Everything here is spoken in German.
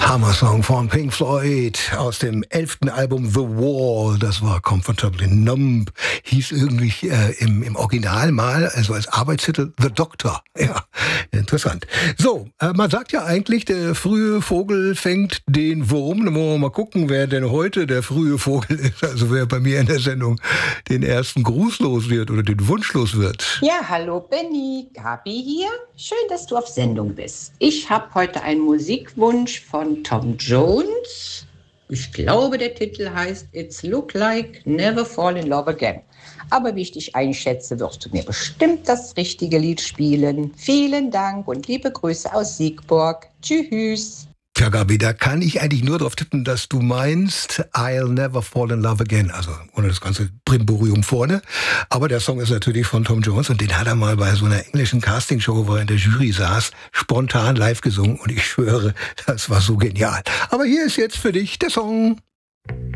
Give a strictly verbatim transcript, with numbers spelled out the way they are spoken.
Hammer-Song von Pink Floyd aus dem elften Album The Wall. Das war Comfortably Numb. Hieß irgendwie äh, im, im Original mal, also als Arbeitstitel, The Doctor. Ja, interessant. So, äh, man sagt ja eigentlich, der frühe Vogel fängt den Wurm. Dann wollen wir mal gucken, wer denn heute der frühe Vogel ist. Also wer bei mir in der Sendung den ersten Gruß los wird oder den Wunsch los wird. Ja, hallo Benny, Gabi hier. Schön, dass du auf Sendung bist. Ich habe heute einen Musikwunsch von Tom Jones. Ich glaube, der Titel heißt It's Look Like Never Fall in Love Again. Aber wie ich dich einschätze, wirst du mir bestimmt das richtige Lied spielen. Vielen Dank und liebe Grüße aus Siegburg. Tschüss. Tja, Gabi, da kann ich eigentlich nur darauf tippen, dass du meinst I'll Never Fall in Love Again, also ohne das ganze Brimborium vorne. Aber der Song ist natürlich von Tom Jones und den hat er mal bei so einer englischen Castingshow, wo er in der Jury saß, spontan live gesungen und ich schwöre, das war so genial. Aber hier ist jetzt für dich der Song.